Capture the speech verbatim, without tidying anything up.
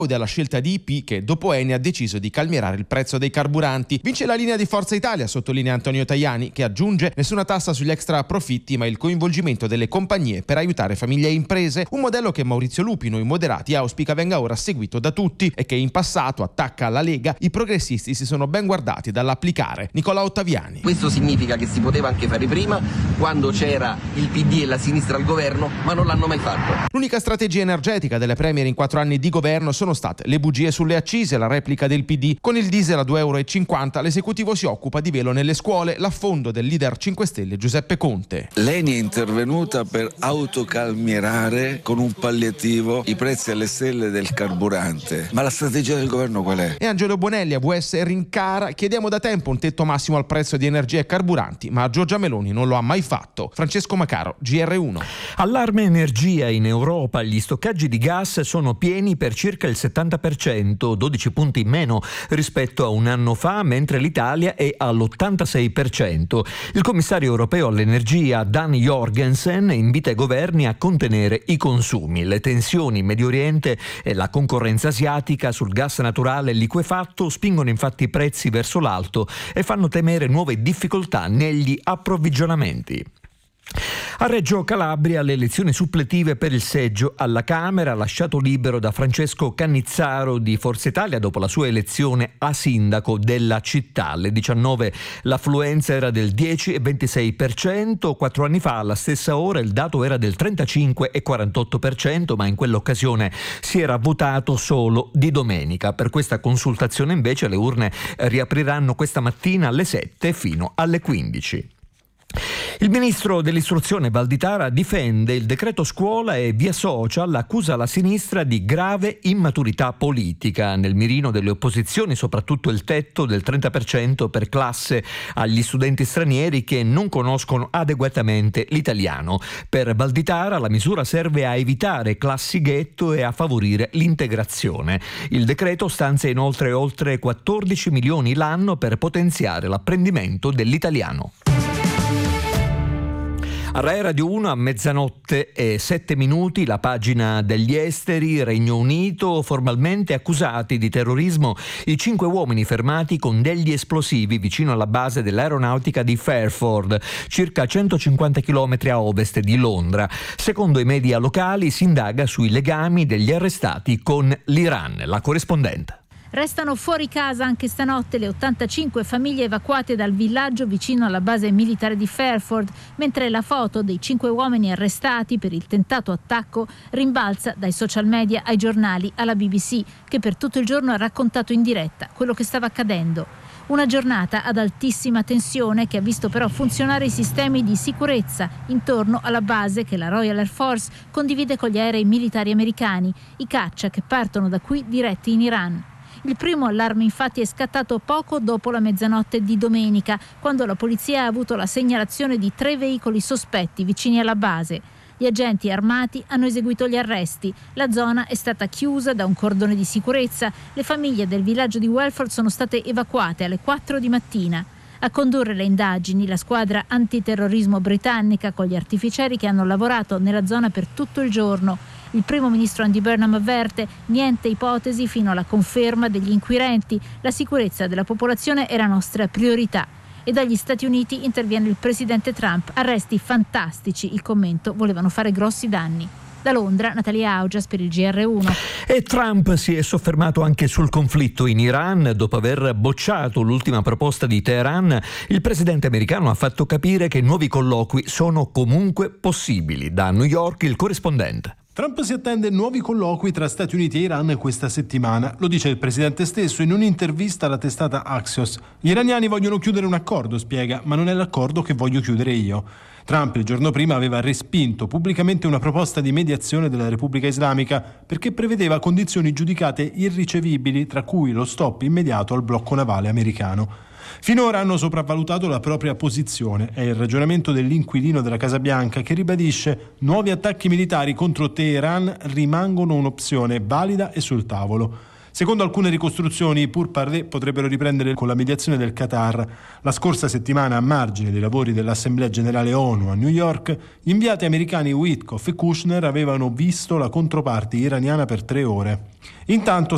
della scelta di I P che dopo Eni ha deciso di calmierare il prezzo dei carburanti. Vince la linea di Forza Italia, sottolinea Antonio Tajani, che aggiunge nessuna tassa sugli extra profitti ma il coinvolgimento delle compagnie per aiutare famiglie e imprese, un modello che Maurizio Lupino, i moderati, auspica venga ora seguito da tutti e che in passato, attacca la Lega, i progressisti si sono ben guardati dall'applicare. Nicola Ottaviani. Questo significa che si poteva anche fare prima, quando c'era il P D e la sinistra al governo, ma non l'hanno mai fatto. L'unica strategia energetica delle Premier in quattro anni di governo sono state le bugie sulle accise, la replica del P D. Con il diesel a due euro e cinquanta l'esecutivo si occupa di velo nelle scuole, l'affondo del leader cinque Stelle Giuseppe Conte. L'Eni è intervenuta per autocalmierare con un palliativo i prezzi alle stelle del carburante. Ma la strategia del governo qual è? E Angelo Bonelli a V S rincara: chiediamo da tempo un tetto massimo al prezzo di energia e carburanti, ma Giorgia Meloni non lo ha mai fatto. Francesco Macaro, G R uno. Allarme energia in Europa, gli stoccaggi di gas sono pieni per circa il settanta per cento, dodici punti in meno rispetto a un anno fa, mentre l'Italia è all'ottantasei per cento. Il commissario europeo all'energia Dan Jorgensen invita i governi a contenere i consumi. Le tensioni in Medio Oriente e la concorrenza asiatica sul gas naturale liquefatto spingono infatti i prezzi verso l'alto e fanno temere nuove difficoltà negli approvvigionamenti. A Reggio Calabria le elezioni suppletive per il seggio alla Camera, lasciato libero da Francesco Cannizzaro di Forza Italia dopo la sua elezione a sindaco della città. Alle diciannove l'affluenza era del dieci e ventisei per cento, quattro anni fa alla stessa ora il dato era del trentacinque e quarantotto per cento, ma in quell'occasione si era votato solo di domenica. Per questa consultazione invece le urne riapriranno questa mattina alle sette fino alle quindici. Il ministro dell'istruzione Valditara difende il decreto scuola e via social accusa la sinistra di grave immaturità politica. Nel mirino delle opposizioni soprattutto il tetto del trenta per cento per classe agli studenti stranieri che non conoscono adeguatamente l'italiano. Per Valditara la misura serve a evitare classi ghetto e a favorire l'integrazione. Il decreto stanzia inoltre oltre quattordici milioni l'anno per potenziare l'apprendimento dell'italiano. A Rai Radio uno a mezzanotte e sette minuti la pagina degli esteri. Regno Unito, formalmente accusati di terrorismo i cinque uomini fermati con degli esplosivi vicino alla base dell'aeronautica di Fairford, circa centocinquanta chilometri a ovest di Londra. Secondo i media locali si indaga sui legami degli arrestati con l'Iran. La corrispondente. Restano fuori casa anche stanotte le ottantacinque famiglie evacuate dal villaggio vicino alla base militare di Fairford, mentre la foto dei cinque uomini arrestati per il tentato attacco rimbalza dai social media ai giornali alla B B C, che per tutto il giorno ha raccontato in diretta quello che stava accadendo. Una giornata ad altissima tensione che ha visto però funzionare i sistemi di sicurezza intorno alla base che la Royal Air Force condivide con gli aerei militari americani, i caccia che partono da qui diretti in Iran. Il primo allarme infatti è scattato poco dopo la mezzanotte di domenica, quando la polizia ha avuto la segnalazione di tre veicoli sospetti vicini alla base. Gli agenti armati hanno eseguito gli arresti. La zona è stata chiusa da un cordone di sicurezza. Le famiglie del villaggio di Welford sono state evacuate alle quattro di mattina. A condurre le indagini la squadra antiterrorismo britannica con gli artificieri che hanno lavorato nella zona per tutto il giorno. Il primo ministro Andy Burnham avverte: niente ipotesi fino alla conferma degli inquirenti. La sicurezza della popolazione è la nostra priorità. E dagli Stati Uniti interviene il presidente Trump. Arresti fantastici, il commento: volevano fare grossi danni. Da Londra, Natalia Augias per il G R uno. E Trump si è soffermato anche sul conflitto in Iran. Dopo aver bocciato l'ultima proposta di Teheran, il presidente americano ha fatto capire che nuovi colloqui sono comunque possibili. Da New York il corrispondente. Trump si attende nuovi colloqui tra Stati Uniti e Iran questa settimana. Lo dice il presidente stesso in un'intervista alla testata Axios. Gli iraniani vogliono chiudere un accordo, spiega, ma non è l'accordo che voglio chiudere io. Trump il giorno prima aveva respinto pubblicamente una proposta di mediazione della Repubblica Islamica perché prevedeva condizioni giudicate irricevibili, tra cui lo stop immediato al blocco navale americano. Finora hanno sopravvalutato la propria posizione. È il ragionamento dell'inquilino della Casa Bianca che ribadisce: nuovi attacchi militari contro Teheran rimangono un'opzione valida e sul tavolo. Secondo alcune ricostruzioni, i pourparlers potrebbero riprendere con la mediazione del Qatar. La scorsa settimana, a margine dei lavori dell'Assemblea Generale ONU a New York, gli inviati americani Witkoff e Kushner avevano visto la controparte iraniana per tre ore. Intanto